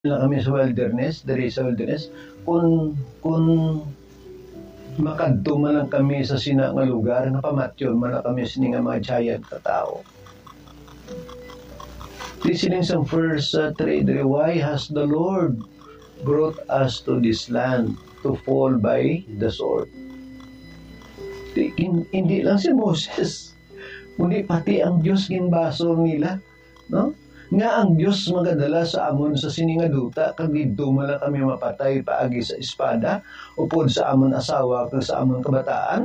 lang kami sa wilderness, diri sa wilderness, kung makadto man lang kami sa sina nga lugar, napamatyon man lang kami sini nga mga giant ka tao. Listening sa verse 3, why has the Lord brought us to this land to fall by the sword? Hindi lang si Moses, kundi pati ang Diyos ginbasol nila, no? Nga ang Diyos magadala sa amon sa siningaduta, kag didto man lang kami mapatay paagi sa espada, upod sa amon asawa kag sa amon kabataan.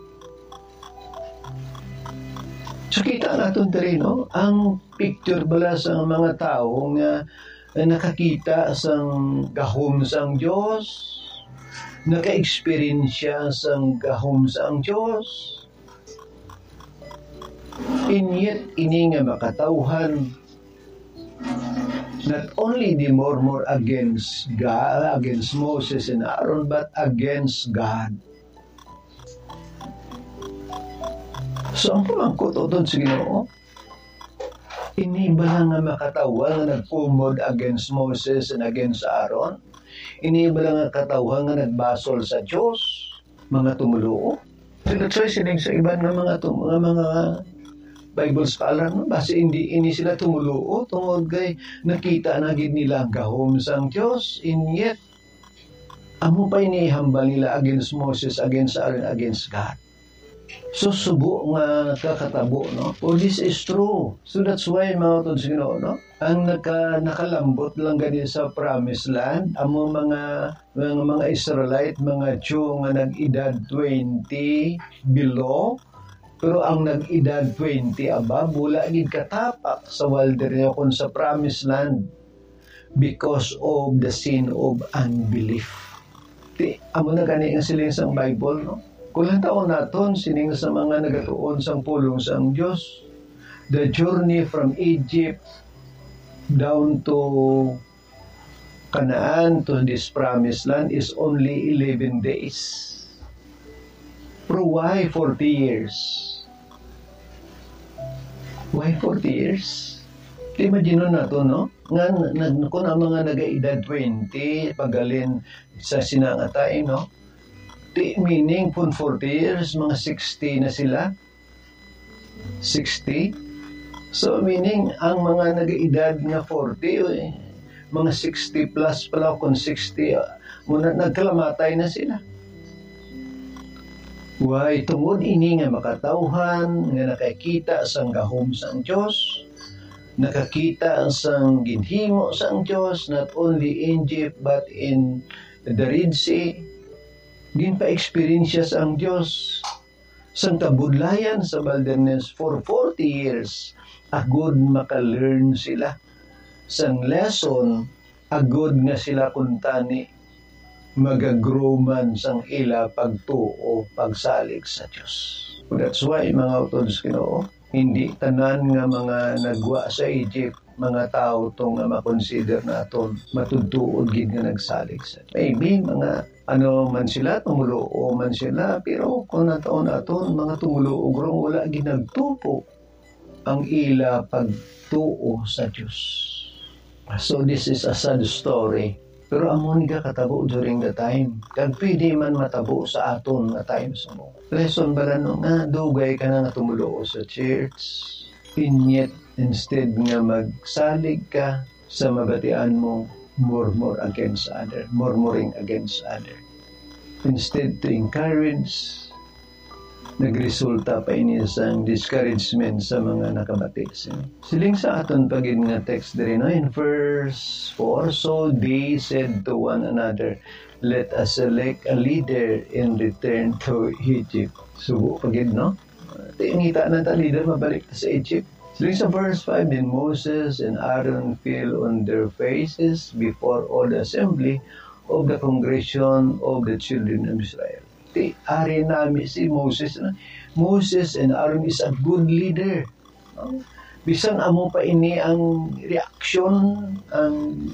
So kita natin diri, no? Ang picture bala sa mga tao nga nakakita sang gahom sang Diyos, naka-experience sang gahom sang Diyos. Inyet ini nga makatawhan not only the murmur against God, against Moses and Aaron, but against God. So, ang pamangkot o doon sa Ginoo, ini ba lang nga makatawa nga nagpumod against Moses and against Aaron? Ini ba lang nga katawa nga nagbasol sa Diyos? Mga tumuluo? So, that's why sining sa iba ng mga Bible scholar, no? Basta hindi sila tumuluo tungod kay nakita na gid nila ang gahom sang Diyos, and yet amo pa inihambal nila against Moses, against Aaron, against God. So subo nga kakatabo, no? Oh, this is true. So that's why mga utod sa Ginoo, no? Ang nakalambot lang gani sa promised land, amo mga Israelite, mga Jew nga nag-edad 20 below, pero ang nag-edad 20 above, wala gid katapak sa wilderness kon sa promised land because of the sin of unbelief. Amo na gani ang siling sang Bible, no? Kulang taon naton sining sa mga nagatuon sang pulong sang Diyos. The journey from Egypt down to Canaan, to this promised land, is only 11 days. Pero why 40 years? Why 40 years? Imagine nato, no? Nga kung ang mga nag-edad 20 pagalin sa sinangatay, no? Meaning kung 40 years, mga 60 na sila. 60. So meaning ang mga nag-edad nga 40, mga 60 plus pala, kung 60, muna nagkalamatay na sila. Why? Tungod ini nga makatawhan, nga nakakita sang gahom sang Diyos, nakakita sang ginhimo sang Diyos, not only in Egypt but in the Red Sea. Din pa experience ang Diyos sang kabudlayan sa wilderness for 40 years. Agod maka-learn sila sang lesson, agod nga sila kuntani magagrow man sang ila pagtuo, pagsalig sa Diyos. That's why mga utod sa Ginoo, hindi tanan nga mga nagwa sa Egypt, mga tao tong makonsider naton matudtuod gid nga nagsalig sa Diyos. Maybe mga man sila, tumuluo man sila, pero kung nataon aton, mga tumuluo grong wala ginagtupo ang ila pagtuo sa Diyos. So this is a sad story. Pero amon nga katabo during the time. Kag pwede man matabo sa aton nga times mo. Lesson bala no nga, dugay ka na nga tumuluo sa church. Yet, instead nga magsalig ka sa mabatian mo, murmuring against other. Instead to encourage, nagresulta pa ini sa discouragement sa mga nakabati. Siling sa aton pagid nga text diri, no? In verse 4, so they said to one another, let us select a leader and return to Egypt. Subo pagid, no? Tingita na ta leader, mabalik ta sa Egypt. Siling sa verse 5, then Moses and Aaron fell on their faces before all the assembly of the congregation of the children of Israel. Ari nami si Moses. Moses and Aaron is a good leader. Bisan amo pa ini ang reaction, ang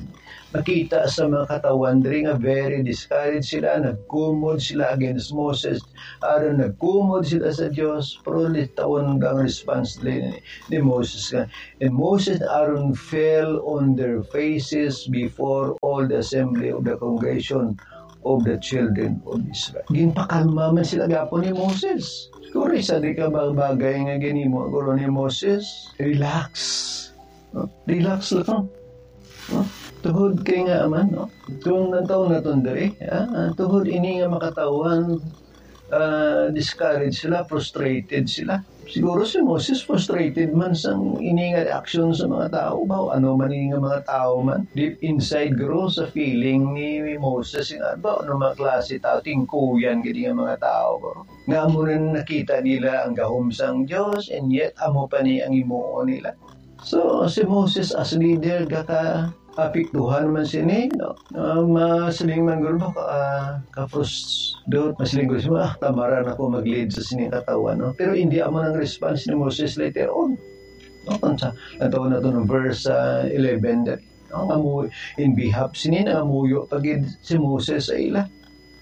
makita sa mga katawan diri nga very discouraged sila, nagkumod sila against Moses, aron nagkumod sila sa Dios, pero taon ang response ni Moses nga. And Moses aron fell on their faces before all the assembly of the congregation of the children of Israel. Ginpakalma man sila gapon ni Moses. Siguro isa di ka bagay nga ginimo guro ni Moses, relax. No? Relax lang. No? Tuhod kay nga man, no? Kung nataon na tundari, tuhod ini nga makatawan, discouraged sila, frustrated sila. Siguro si Moses frustrated man sa ini nga reaction sa mga tao ba, ano man ini nga mga tao man. Deep inside grow sa feeling ni Moses, nga ba, ano mga klase tao, tingkuyan gini nga mga tao ba. Nga mo na nakita nila ang gahom sang Diyos, and yet amo pa ni ang imuon nila. So, si Moses as leader, apiktuhan man sini, no? Masiling man guro ka-frust-dot, masiling guro siya, tamaran ako mag-lead sa sining katawan, no? Pero hindi amo ng response ni Moses later on. No? Nataon na ito ng verse 11, that, no? In behalf sini, amuyo pagid si Moses sa ila.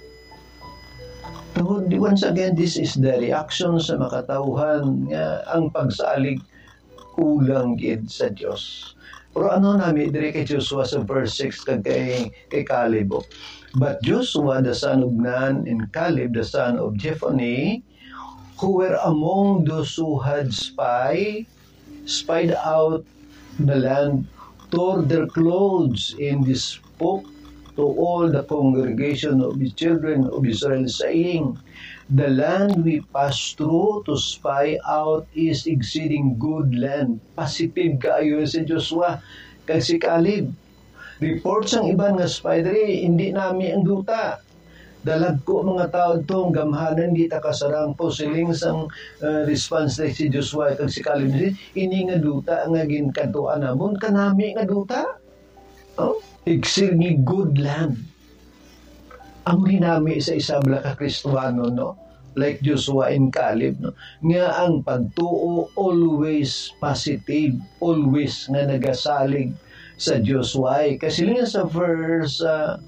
Once again, this is the reaction sa makatauhan nga ang pagsalig kulang gid sa Dios. Pero ano nami diri kay Joshua sa verse 6 kay Caleb. But Joshua the son of Nun and Caleb the son of Jephunneh, who were among those who had spied out the land, tore their clothes and spoke to all the congregation of the children of Israel, saying, the land we passed through to spy out is exceeding good land. Positive kaayo si Joshua kag si Caleb. Reports ang iban nga spy diri, hindi nami ang duta. Dalag ko mga tao itong gamhanan, hindi ta kasarang posiling sang response na si Joshua kag si Caleb. Ini nga duta nga ginkantuan namon, kanami nga duta. Oh? Exceeding good land. Ang rinami sa isabla ka Kristiyano, no? Like Joshua and Caleb, no? Nga ang pagtuo always positive, always nga nagasalig sa Joshua. Kasi nga sa verse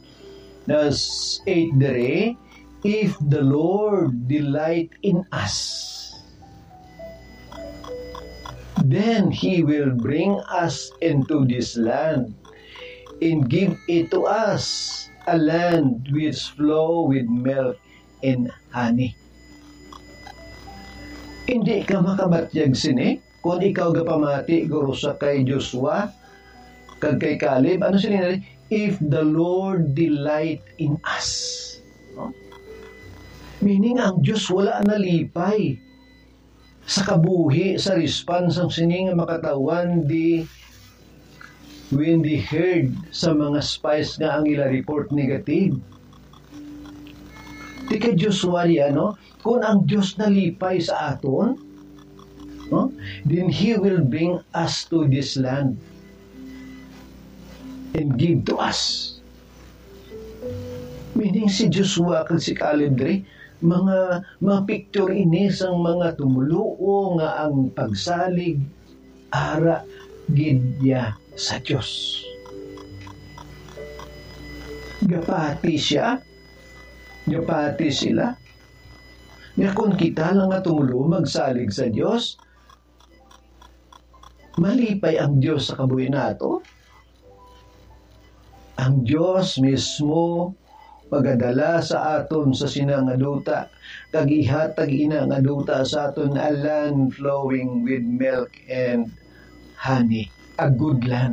8 dere, if the Lord delight in us, then He will bring us into this land and give it to us, a land which flow with milk and honey. Hindi ka makabatyag sini kung ikaw gapamati guro sa kay Joshua kag kay Caleb. Ano sila? If the Lord delight in us. No? Meaning ang Diyos wala nalipay sa kabuhi, sa response ang sining makatawan when they heard sa mga spies nga ang ila report negative. Di ka Joshua no? Kung ang Diyos nalipay sa aton, no? Then He will bring us to this land and give to us. Meaning si Joshua kag si Caleb dre, mga picture ini sang mga tumuluo nga ang pagsalig ara gidya sa Diyos. Gapati siya, gapati sila. Nga kung kita lang nga tumulo magsalig sa Diyos, malipay ang Diyos sa kabuhi nato. Ang Diyos mismo magadala sa aton sa sinangaduta, kag ihatag ina nga duta sa aton a land flowing with milk and honey, a good land.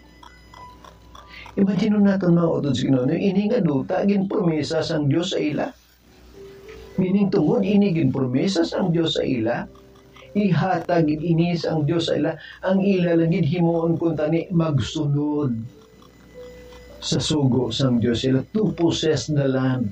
Imagine natin mga utod sa Ginoo, ini nga duta gin promesa sang Dios sa ila. Meaning tungod ini gin promesa sang Dios sa ila, ihatag ini sang Dios sa ila, ang ila lang gid himuon kun tani magsunod sa sugo sang Diyos sila to possess the land.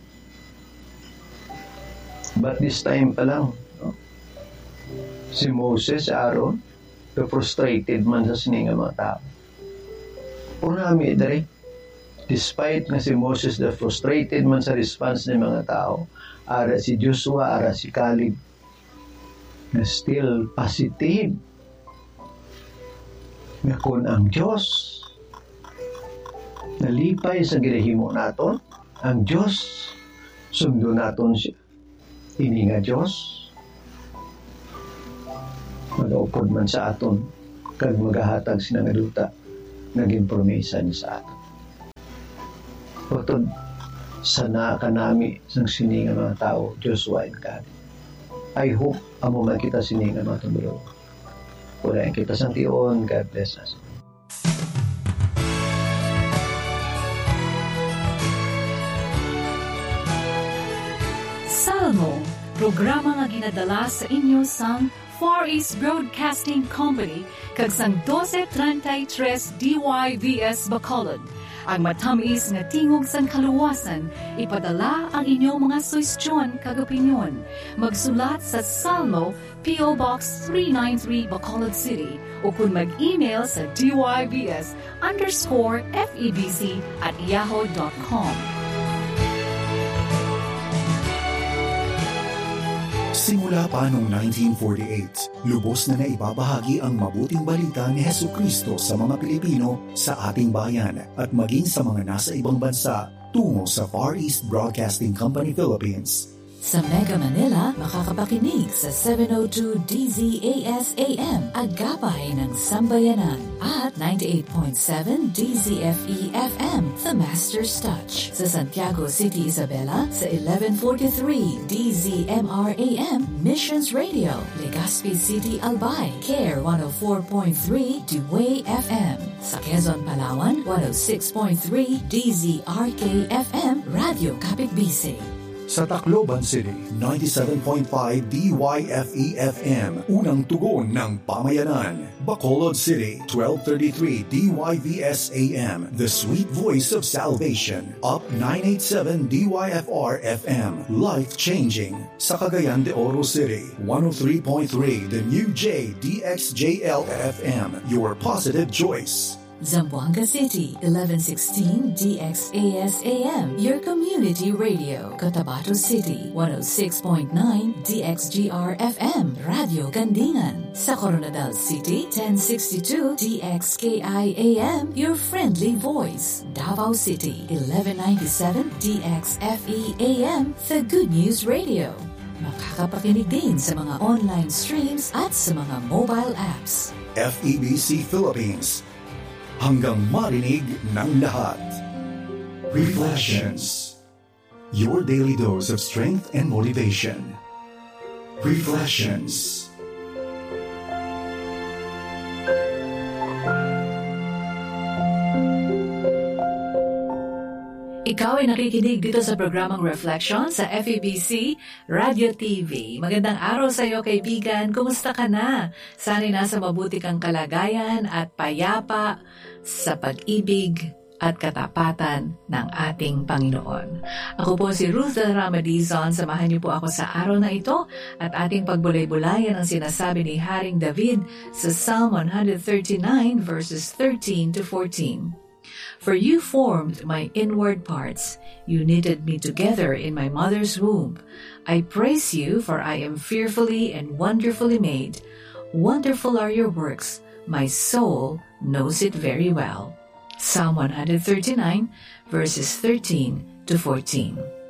But this time pa lang, no? Si Moses, Aaron, frustrated man sa sininga mga tao. Unami dere, despite na si Moses na frustrated man sa response ng mga tao, ara si Joshua, ara si Caleb, na still positive. Nga kung ang Diyos lipay sa ginahimo naton, ang Diyos sundo naton siya. Ini nga Diyos magaupod man sa aton kag magahatag sina nga duta naging promesa niya sa aton. Utod sana kanami sang siningan mga tao, Joshua and Caleb. I hope amo man kita siningan mga tumulong. Wala kita sang tion. God bless us. Salmo, programa nga ginadala sa inyo sang Far East Broadcasting Company kag sang 1233 DYVS Bacolod. Ang matamis nga tingog sang kaluwasan, ipadala ang inyong mga suwestyon kag opinyon. Magsulat sa Salmo, P.O. Box 393 Bacolod City o kung mag-email sa dybs_febc@yahoo.com. Simula pa noong 1948, lubos na naibabahagi ang mabuting balita ni Hesukristo sa mga Pilipino sa ating bayan at maging sa mga nasa ibang bansa tungo sa Far East Broadcasting Company Philippines. Sa Mega Manila, makakapakinig sa 702 DZAS-AM Agapay ng Sambayanan at 98.7 DZFE-FM The Master's Touch. Sa Santiago City, Isabela, sa 1143 DZMR-AM Missions Radio. Legazpi City, Albay, CARE 104.3 Dway FM. Sa Quezon, Palawan, 106.3 DZRK-FM Radio Kapitbisig. Sa Tacloban City, 97.5 DYFE-FM, unang tugon ng pamayanan. Bacolod City, 1233 DYVS-AM, the sweet voice of salvation. Up 987 DYFR-FM, life-changing. Sa Cagayan de Oro City, 103.3 the new JDXJL-FM, your positive choice. Zamboanga City, 1116 DXAS-AM, your community radio. Cotabato City, 106.9 DXGR-FM, Radio Gandingan. Sa Coronadal City, 1062 DXKI-AM, your friendly voice. Davao City, 1197 DXFE-AM, the Good News Radio. Makakapakinig din sa mga online streams at sa mga mobile apps. FEBC Philippines, hanggang marinig ng lahat. Reflections, your daily dose of strength and motivation. Reflections. Ikaw ay nakikinig dito sa programang Reflection sa FEBC Radio TV. Magandang araw sa iyo, kaibigan. Kumusta ka na? Sana'y nasa mabuti kang kalagayan at payapa sa pag-ibig at katapatan ng ating Panginoon. Ako po si Ruth Del Ramadizon. Samahan niyo po ako sa araw na ito at ating pagbulay-bulayan ang sinasabi ni Haring David sa Psalm 139 verses 13 to 14. For you formed my inward parts. You knitted me together in my mother's womb. I praise you, for I am fearfully and wonderfully made. Wonderful are your works. My soul knows it very well. Psalm 139, verses 13 to 14.